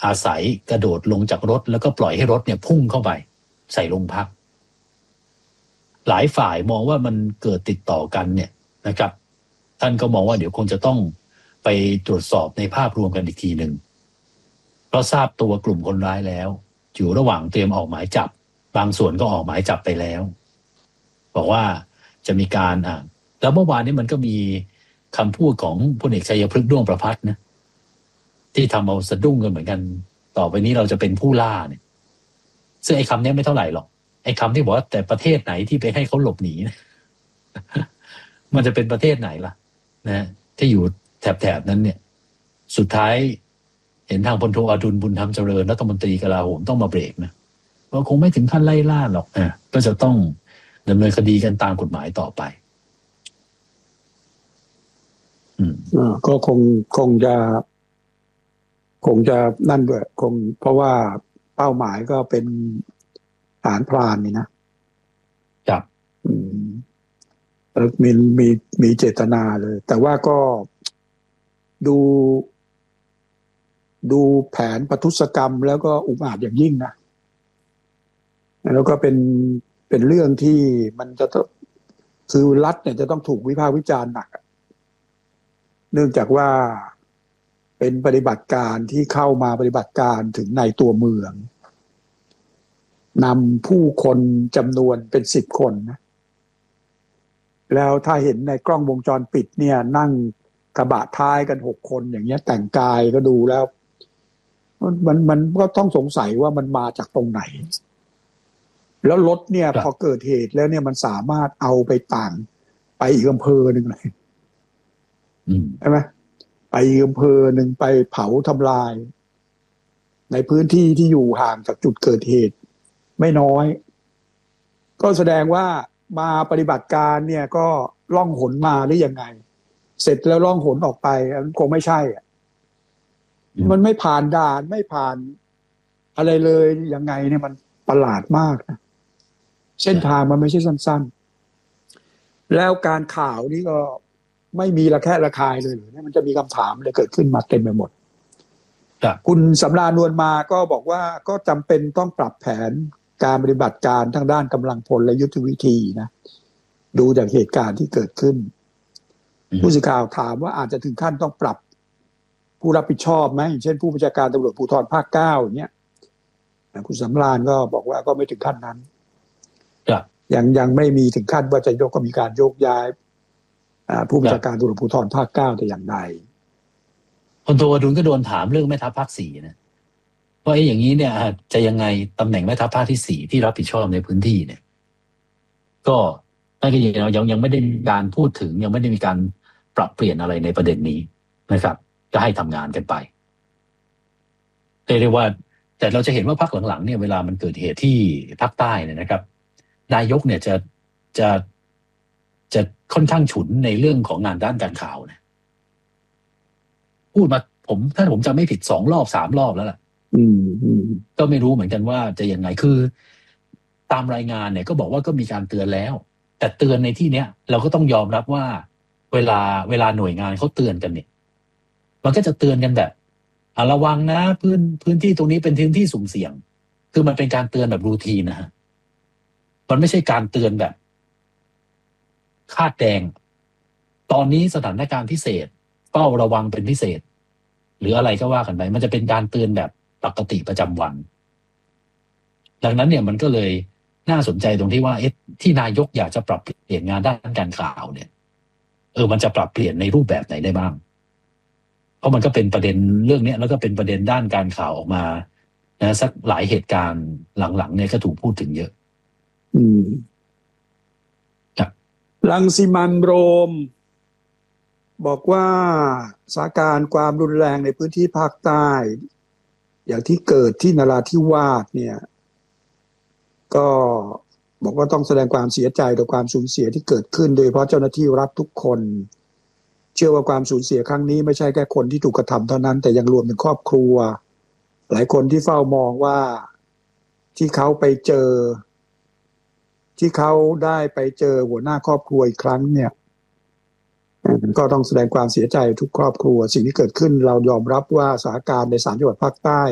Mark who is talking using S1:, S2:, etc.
S1: อาศัยกระโดดลงจากรถแล้วก็ปล่อยให้รถเนี่ยพุ่งเข้าไปใส่โรงพักหลายฝ่ายมองว่ามันเกิดติดต่อกันเนี่ยนะครับท่านก็มองว่าเดี๋ยวคงจะต้องไปตรวจสอบในภาพรวมกันอีกทีหนึ่งเพราะทราบตัวกลุ่มคนร้ายแล้วอยู่ระหว่างเตรียมออกหมายจับบางส่วนก็ออกหมายจับไปแล้วบอกว่าจะมีการแล้วเมื่อวานนี้มันก็มีคำพูดของพลเอกชัยพฤกษ์ด้วงประภัสนะที่ทำเอาสะดุ้งกันเหมือนกันต่อไปนี้เราจะเป็นผู้ล่าเนี่ยซึ่งไอ้คำนี้ไม่เท่าไหร่หรอกไอ้คำที่บอกว่าแต่ประเทศไหนที่ไปให้เขาหลบหนีนะ มันจะเป็นประเทศไหนล่ะนะที่อยู่แถบนั้นเนี่ยสุดท้ายเห็นทางพลโทอดุลบุญธรรมเจริญรัฐมนตรีกลาโหมต้องมาเบรกนะว่าคงไม่ถึงขั้นไล่ล่าหรอกก็จะต้องดำเนินคดีกันตามกฎหมายต่อไป
S2: ก็คงจะนั่นด้วยคงเพราะว่าเป้าหมายก็เป็นทหารพรานนี่นะครับมีเจตนาเลยแต่ว่าก็ดูแผนปทุศกรรมแล้วก็อุกอาจอย่างยิ่งนะแล้วก็เป็นเรื่องที่มันจะคือรัฐเนี่ยจะต้องถูกวิพากษ์วิจารณ์หนักเนื่องจากว่าเป็นปฏิบัติการที่เข้ามาปฏิบัติการถึงในตัวเมืองนำผู้คนจำนวนเป็น10 คนนะแล้วถ้าเห็นในกล้องวงจรปิดเนี่ยนั่งกระบะท้ายกัน6 คนอย่างเงี้ยแต่งกายก็ดูแล้วมันก็ต้องสงสัยว่ามันมาจากตรงไหนแล้วรถเนี่ยพอเกิดเหตุแล้วเนี่ยมันสามารถเอาไปไปอีกอำเภอหนึ่งเลยใช่ไหมไปอีกอำเภอหนึ่งไปเผาทำลายในพื้นที่ที่อยู่ห่างจากจุดเกิดเหตุไม่น้อยก็แสดงว่ามาปฏิบัติการเนี่ยก็ล่องหนมาหรือยังไงเสร็จแล้วล่องหนออกไปคงไม่ใช่มันไม่ผ่านด่านไม่ผ่านอะไรเลยยังไงเนี่ยมันประหลาดมากนะเส้นทางมันไม่ใช่สั้นๆแล้วการข่าวนี้ก็ไม่มีระแคะระคายเลยมันจะมีคำถามอะไรเกิดขึ้นมาเต็มไปหมดคุณสำราญนวลมาก็บอกว่าก็จำเป็นต้องปรับแผนการปฏิบัติการทางด้านกำลังพลและยุทธวิธีนะดูจากเหตุการณ์ที่เกิดขึ้นผู้สื่อข่าวถามว่าอาจจะถึงขั้นต้องปรับผู้รับผิดชอบไหมเช่นผู้บัญชาการตำรวจภูธรภาค 9อย่างเงี้ยคุณสำราญก็บอกว่าก็ไม่ถึงขั้นนั้นยังไม่มีถึงขั้นว่าจะก็มีการโยกย้ายผู้บัญชาการตำรวจภูธรภาค 9แต่อย่างใด
S1: พลโทอดุลก็โดนถามเรื่องแม่ทัพภาค 4นะว่าอย่างนี้เนี่ยจะยังไงตำแหน่งแม่ทัพภาคที่ 4ที่รับผิดชอบในพื้นที่เนี่ยก็นั่นก็ยังไม่ได้มีการพูดถึงยังไม่ได้มีการปรับเปลี่ยนอะไรในประเด็นนี้นะครับก็ให้ทำงานกันไปเรียกว่าแต่เราจะเห็นว่าพักหลังๆเนี่ยเวลามันเกิดเหตุที่ภาคใต้เนี่ยนะครับนายกเนี่ยจะค่อนข้างฉุนในเรื่องของงานด้านการข่าวนะพูดมาถ้าผมจำไม่ผิด2 รอบ 3 รอบแล้วล่ะก็ไม่รู้เหมือนกันว่าจะยังไงคือตามรายงานเนี่ยก็บอกว่าก็มีการเตือนแล้วแต่เตือนในที่เนี้ยเราก็ต้องยอมรับว่าเวลาหน่วยงานเขาเตือนกันเนี่ยมันก็จะเตือนกันแบบระวังนะพื้นที่ตรงนี้เป็นพื้นที่สุ่มเสี่ยงคือมันเป็นการเตือนแบบรูทีนนะฮะมันไม่ใช่การเตือนแบบคาดแดงตอนนี้สถานการณ์พิเศษเฝ้าระวังเป็นพิเศษหรืออะไรก็ว่ากันไปมันจะเป็นการเตือนแบบปกติประจำวันดังนั้นเนี่ยมันก็เลยน่าสนใจตรงที่ว่าที่นายกอยากจะปรับเปลี่ยนงานด้านการข่าวเนี่ยมันจะปรับเปลี่ยนในรูปแบบไหนได้บ้างเพราะมันก็เป็นประเด็นเรื่องนี้แล้วก็เป็นประเด็นด้านการข่าวออกมานะสักหลายเหตุการณ์หลังๆเนี่ยก็ถูกพูดถึงเยอะ
S2: รังสิมันต์โรมบอกว่าสถานการณ์ความรุนแรงในพื้นที่ภาคใต้อย่างที่เกิดที่นราธิวาสเนี่ยก็บอกว่าต้องแสดงความเสียใจต่อความสูญเสียที่เกิดขึ้นโดยเฉพาะเจ้าหน้าที่รัฐทุกคนเชื่อว่าความสูญเสียครั้งนี้ไม่ใช่แค่คนที่ถูกกระทำเท่านั้นแต่ยังรวมถึงครอบครัวหลายคนที่เฝ้ามองว่าที่เขาได้ไปเจอหัวหน้าครอบครัวอีกครั้งเนี่ยก็ต้องแสดงความเสียใจทุกครอบครัวสิ่งที่เกิดขึ้นเรายอมรับว่าสถานการณ์ใน3 จังหวัดภาคใต้